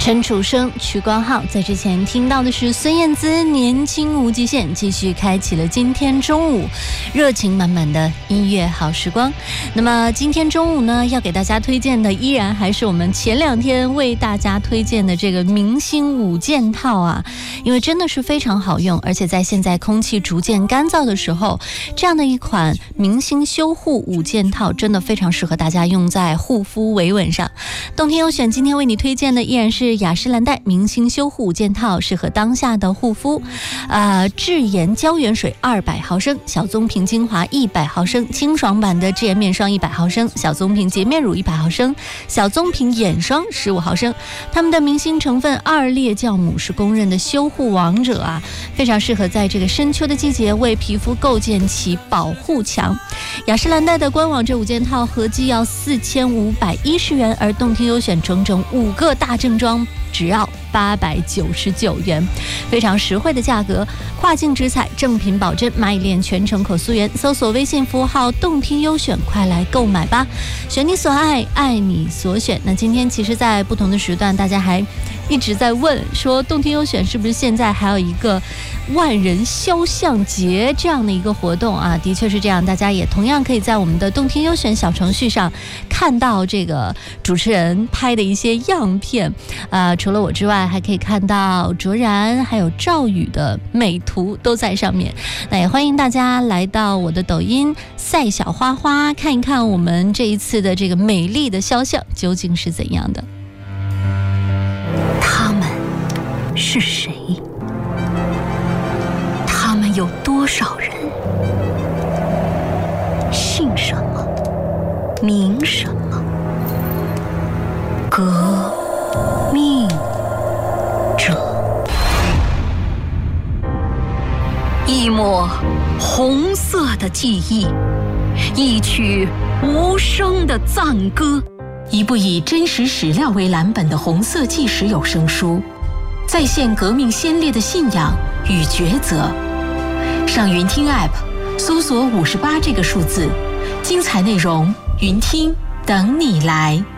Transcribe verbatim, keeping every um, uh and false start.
陈楚生、曲光浩。在之前听到的是孙燕姿《年轻无极限》，继续开启了今天中午热情满满的音乐好时光。那么今天中午呢，要给大家推荐的依然还是我们前两天为大家推荐的这个明星五件套啊，因为真的是非常好用，而且在现在空气逐渐干燥的时候，这样的一款明星修护五件套真的非常适合大家用在护肤维稳上。动听优选今天为你推荐的依然是雅诗兰黛明星修护五件套，适合当下的护肤。呃，智妍胶原水二百毫升，小棕瓶精华一百毫升，清爽版的智妍面霜一百毫升，小棕瓶洁面乳一百毫升，小棕瓶眼霜十五毫升。它们的明星成分二裂酵母是公认的修护王者啊，非常适合在这个深秋的季节为皮肤构建起保护墙。雅诗兰黛的官网这五件套合计要四千五百一十元，而动听优选整整五个大正装只要八百九十九元，非常实惠的价格，跨境直采，正品保真，蚂蚁链全程可溯源。搜索微信符号动听优选，快来购买吧，选你所爱，爱你所选。那今天其实在不同的时段，大家还一直在问说动听优选是不是现在还有一个万人肖像节这样的一个活动啊？的确是这样，大家也同样可以在我们的动听优选小程序上看到这个主持人拍的一些样片啊、呃，除了我之外，还可以看到卓然还有赵宇的美图都在上面。那也欢迎大家来到我的抖音赛小花花看一看我们这一次的这个美丽的肖像究竟是怎样的。他们是谁？他们有多少人？姓什么？名什么？革命者。一抹红色的记忆，一曲无声的赞歌。 一部以真实史料为蓝本的红色纪实有声书，再现革命先烈的信仰与抉择。上云听 App 搜索五十八这个数字，精彩内容云听等你来。